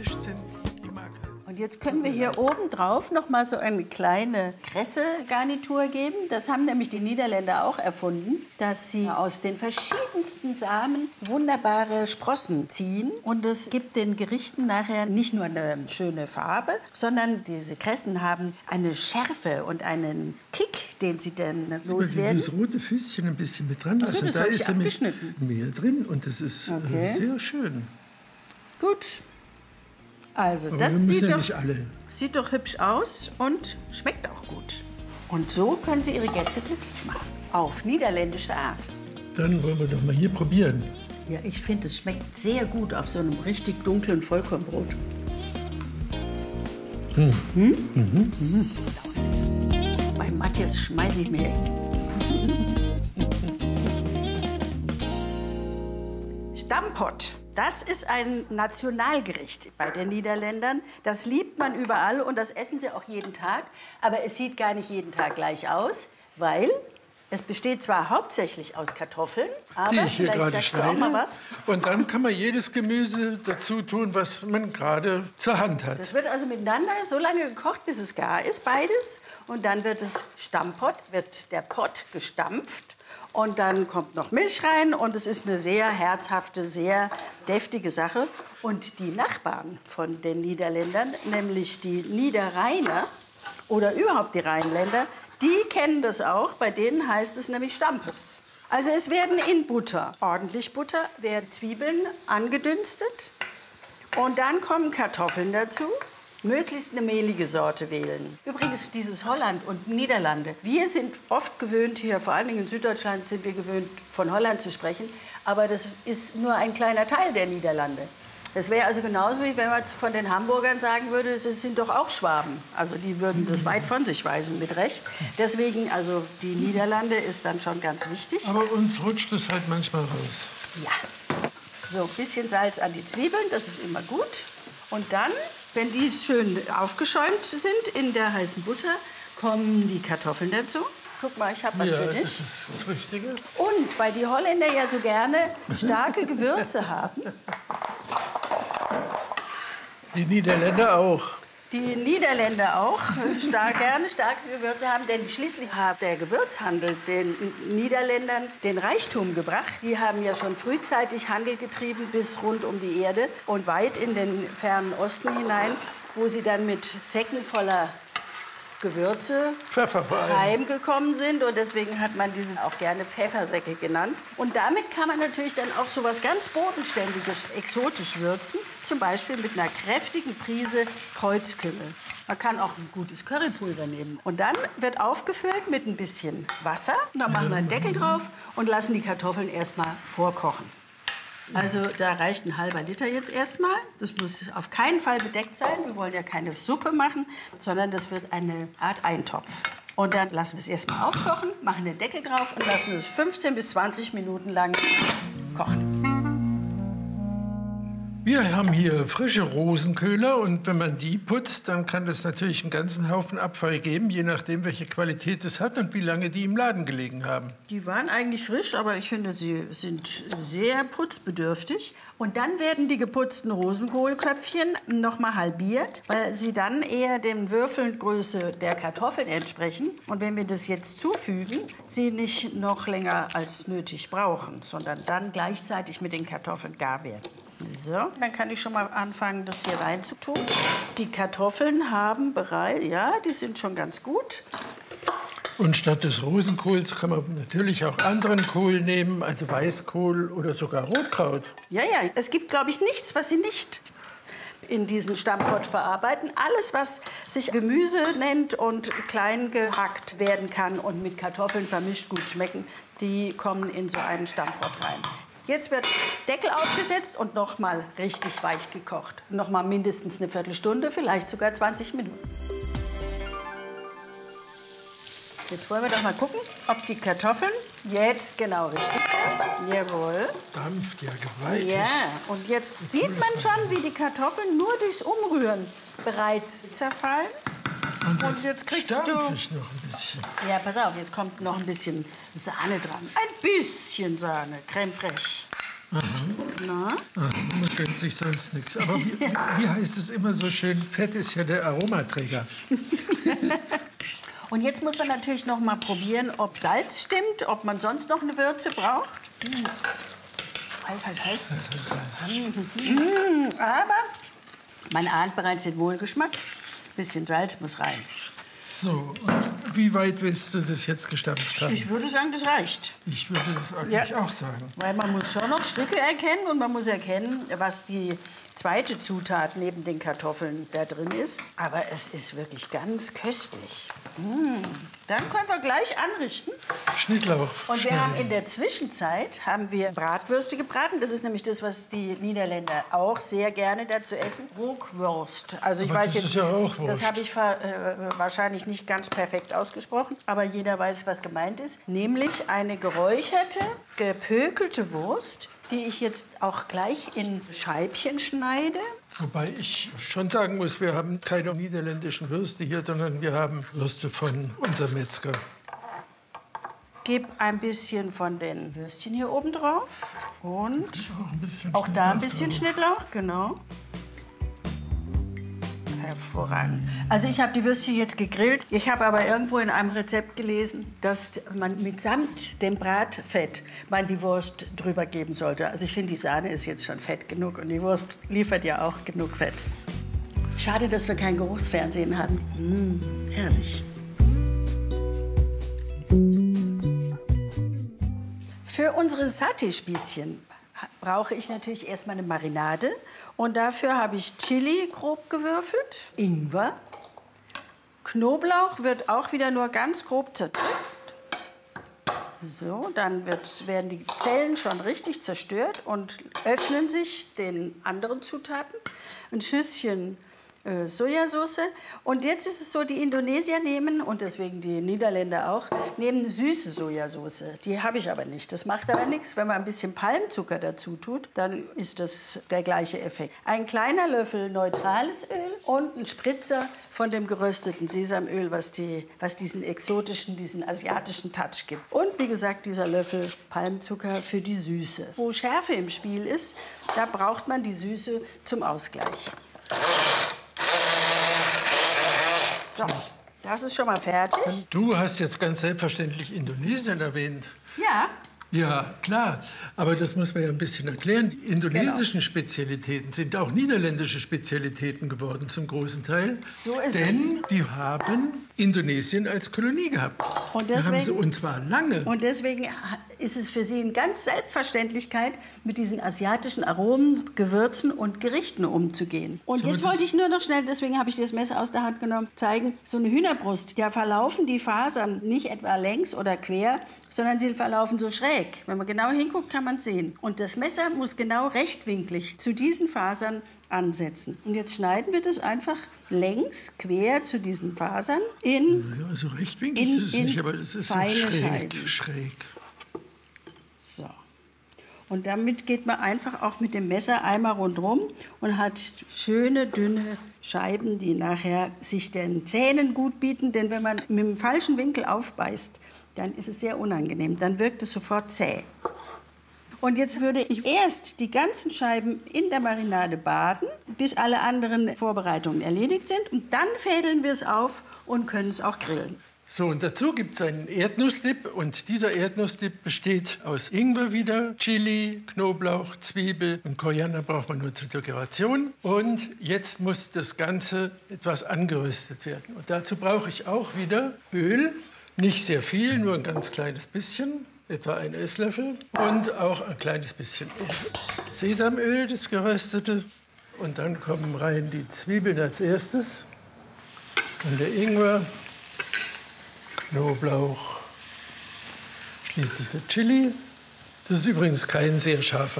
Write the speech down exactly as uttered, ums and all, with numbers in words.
erfrischt sind. Ich mag halt. Und jetzt können wir hier oben drauf noch mal so eine kleine Kresse-Garnitur geben. Das haben nämlich die Niederländer auch erfunden, dass sie aus den verschiedensten Samen wunderbare Sprossen ziehen. Und es gibt den Gerichten nachher nicht nur eine schöne Farbe, sondern diese Kressen haben eine Schärfe und einen Kick, den sie dann loswerden. Dieses rote Füßchen ein bisschen mit dran lassen. Ach so, das da hab ich ist nämlich abgeschnitten. mehr drin und das ist Okay. äh, sehr schön. Gut. Also, Aber das wir müssen sieht ja doch, nicht alle. sieht doch hübsch aus und schmeckt auch gut. Und so können Sie Ihre Gäste glücklich machen. Auf niederländische Art. Dann wollen wir doch mal hier probieren. Ja, ich finde, es schmeckt sehr gut auf so einem richtig dunklen Vollkornbrot. Hm? Hm? Mhm. Mhm. Bei Matthias schmeiße ich mir. Stamppot. Das ist ein Nationalgericht bei den Niederländern. Das liebt man überall und das essen sie auch jeden Tag. Aber es sieht gar nicht jeden Tag gleich aus, weil es besteht zwar hauptsächlich aus Kartoffeln, aber Die ich hier vielleicht gerade sagst du auch mal schneide. was. Und dann kann man jedes Gemüse dazu tun, was man gerade zur Hand hat. Das wird also miteinander so lange gekocht, bis es gar ist, beides. Und dann wird es Stammpot, wird der Pott gestampft. Und dann kommt noch Milch rein und es ist eine sehr herzhafte, sehr deftige Sache. Und die Nachbarn von den Niederländern, nämlich die Niederrheiner oder überhaupt die Rheinländer, die kennen das auch. Bei denen heißt es nämlich Stampes. Also es werden in Butter, ordentlich Butter, werden Zwiebeln angedünstet. Und dann kommen Kartoffeln dazu. Möglichst eine mehlige Sorte wählen. Übrigens, dieses Holland und Niederlande. Wir sind oft gewöhnt, hier vor allen Dingen in Süddeutschland sind wir gewöhnt, von Holland zu sprechen. Aber das ist nur ein kleiner Teil der Niederlande. Das wäre also genauso, wie wenn man von den Hamburgern sagen würde, das sind doch auch Schwaben. Also die würden das weit von sich weisen, mit Recht. Deswegen, also die Niederlande ist dann schon ganz wichtig. Aber uns rutscht es halt manchmal raus. Ja. So, ein bisschen Salz an die Zwiebeln, das ist immer gut. Und dann, wenn die schön aufgeschäumt sind in der heißen Butter, kommen die Kartoffeln dazu. Guck mal, ich habe was ja, für dich. das ist das Richtige. Und weil die Holländer ja so gerne starke Gewürze haben, Die Niederländer auch. die Niederländer auch stark, gerne starke Gewürze haben, denn schließlich hat der Gewürzhandel den Niederländern den Reichtum gebracht. Die haben ja schon frühzeitig Handel getrieben bis rund um die Erde und weit in den fernen Osten hinein, wo sie dann mit Säcken voller Gewürze Pfeffer vor allem. heimgekommen sind und deswegen hat man diese auch gerne Pfeffersäcke genannt. Und damit kann man natürlich dann auch so was ganz Bodenständiges, exotisch würzen, zum Beispiel mit einer kräftigen Prise Kreuzkümmel. Man kann auch ein gutes Currypulver nehmen. Und dann wird aufgefüllt mit ein bisschen Wasser. Dann machen wir einen Deckel drauf und lassen die Kartoffeln erstmal vorkochen. Also da reicht ein halber Liter jetzt erstmal. Das muss auf keinen Fall bedeckt sein. Wir wollen ja keine Suppe machen, sondern das wird eine Art Eintopf. Und dann lassen wir es erstmal aufkochen, machen den Deckel drauf und lassen es fünfzehn bis zwanzig Minuten lang kochen. Wir haben hier frische Rosenköhler und wenn man die putzt, dann kann das natürlich einen ganzen Haufen Abfall geben, je nachdem, welche Qualität es hat und wie lange die im Laden gelegen haben. Die waren eigentlich frisch, aber ich finde, sie sind sehr putzbedürftig. Und dann werden die geputzten Rosenkohlköpfchen noch mal halbiert, weil sie dann eher den Würfelgröße der Kartoffeln entsprechen. Und wenn wir das jetzt zufügen, sie nicht noch länger als nötig brauchen, sondern dann gleichzeitig mit den Kartoffeln gar werden. So, dann kann ich schon mal anfangen, das hier reinzutun. Die Kartoffeln haben bereits, ja, die sind schon ganz gut. Und statt des Rosenkohls kann man natürlich auch anderen Kohl nehmen, also Weißkohl oder sogar Rotkraut. Ja, ja, es gibt, glaube ich, nichts, was sie nicht in diesen Stammpot verarbeiten. Alles, was sich Gemüse nennt und klein gehackt werden kann und mit Kartoffeln vermischt gut schmecken, die kommen in so einen Stammpot rein. Jetzt wird Deckel aufgesetzt und noch mal richtig weich gekocht. Noch mal mindestens eine Viertelstunde, vielleicht sogar zwanzig Minuten. Jetzt wollen wir doch mal gucken, ob die Kartoffeln jetzt genau richtig sind. Jawohl. Dampft ja gewaltig. Ja, und jetzt sieht man schon, wie die Kartoffeln nur durchs Umrühren bereits zerfallen. Und, Und jetzt kriegst du... stampf ich noch ein bisschen. Ja, pass auf, jetzt kommt noch ein bisschen Sahne dran. Ein bisschen Sahne, Crème fraîche. Na? Aha, man gönnt sich sonst nichts. Aber wie, wie heißt es immer so schön, Fett ist ja der Aromaträger. Und jetzt muss man natürlich noch mal probieren, ob Salz stimmt, ob man sonst noch eine Würze braucht. Hm. Halt, halt, halt. Das ist alles. Hm, aber man ahnt bereits den Wohlgeschmack. Ein bisschen Salz muss rein. So, und wie weit willst du das jetzt gestampft haben? Ich würde sagen, das reicht. Ich würde das eigentlich Ja. auch sagen. Weil man muss schon noch Stücke erkennen und man muss erkennen, was die zweite Zutat neben den Kartoffeln da drin ist. Aber es ist wirklich ganz köstlich. Mmh. Dann können wir gleich anrichten. Schnittlauch. Und wir schneiden. haben in der Zwischenzeit haben wir Bratwürste gebraten. Das ist nämlich das, was die Niederländer auch sehr gerne dazu essen. Rookwurst. Also ich Aber weiß das jetzt, ist ja auch Wurst. das habe ich ver- äh, wahrscheinlich nicht ganz perfekt ausgesprochen, aber jeder weiß, was gemeint ist. Nämlich eine geräucherte, gepökelte Wurst, die ich jetzt auch gleich in Scheibchen schneide. Wobei ich schon sagen muss, wir haben keine niederländischen Würste hier, sondern wir haben Würste von unserem Metzger. Gebe ein bisschen von den Würstchen hier oben drauf und Auch, ein bisschen auch da ein Schnittlauch bisschen drauf. Schnittlauch, genau. Hervorragend. Also ich habe die Würstchen jetzt gegrillt. Ich habe aber irgendwo in einem Rezept gelesen, dass man mitsamt dem Bratfett man die Wurst drüber geben sollte. Also ich finde, die Sahne ist jetzt schon fett genug und die Wurst liefert ja auch genug Fett. Schade, dass wir kein Geruchsfernsehen haben. Mmh, herrlich. Für unsere Saté-Spießchen brauche ich natürlich erstmal eine Marinade. Und dafür habe ich Chili grob gewürfelt, Ingwer. Knoblauch wird auch wieder nur ganz grob zerdrückt. So, dann wird, werden die Zellen schon richtig zerstört und öffnen sich den anderen Zutaten. Ein Schüsschen äh, Sojasauce. Und jetzt ist es so, die Indonesier nehmen, und deswegen die Niederländer auch, nehmen süße Sojasauce. Die habe ich aber nicht. Das macht aber nichts. Wenn man ein bisschen Palmzucker dazu tut, dann ist das der gleiche Effekt. Ein kleiner Löffel neutrales Öl und ein Spritzer von dem gerösteten Sesamöl, was, die, was diesen exotischen, diesen asiatischen Touch gibt. Und wie gesagt, dieser Löffel Palmzucker für die Süße. Wo Schärfe im Spiel ist, da braucht man die Süße zum Ausgleich. So, das ist schon mal fertig. Du hast jetzt ganz selbstverständlich Indonesien erwähnt. Ja. Ja, klar. Aber das muss man ja ein bisschen erklären. Die indonesischen genau. Spezialitäten sind auch niederländische Spezialitäten geworden, zum großen Teil. So ist Denn es. die haben Indonesien als Kolonie gehabt. Und, deswegen, haben sie, und zwar lange. Und deswegen ist es für sie eine ganz Selbstverständlichkeit, mit diesen asiatischen Aromen, Gewürzen und Gerichten umzugehen. Und jetzt wollte ich nur noch schnell, deswegen habe ich das Messer aus der Hand genommen, zeigen, so eine Hühnerbrust, da verlaufen die Fasern nicht etwa längs oder quer, sondern sie verlaufen so schräg. Wenn man genau hinguckt, kann man es sehen. Und das Messer muss genau rechtwinklig zu diesen Fasern ansetzen. Und jetzt schneiden wir das einfach längs, quer zu diesen Fasern in Ja, so rechtwinklig in, ist es nicht, aber das ist so schräg, schräg. So. Und damit geht man einfach auch mit dem Messer einmal rundherum und hat schöne, dünne Scheiben, die nachher sich den Zähnen gut bieten. Denn wenn man mit dem falschen Winkel aufbeißt, dann ist es sehr unangenehm. Dann wirkt es sofort zäh. Und jetzt würde ich erst die ganzen Scheiben in der Marinade baden, bis alle anderen Vorbereitungen erledigt sind. Und dann fädeln wir es auf und können es auch grillen. So, und dazu gibt es einen Erdnussdip. Und dieser Erdnussdip besteht aus Ingwer wieder, Chili, Knoblauch, Zwiebel und Koriander braucht man nur zur Dekoration. Und jetzt muss das Ganze etwas angeröstet werden. Und dazu brauche ich auch wieder Öl. Nicht sehr viel, nur ein ganz kleines bisschen, etwa ein Esslöffel. Und auch ein kleines bisschen Sesamöl, das geröstete. Und dann kommen rein die Zwiebeln als erstes. Und der Ingwer, Knoblauch, schließlich der Chili. Das ist übrigens kein sehr scharfer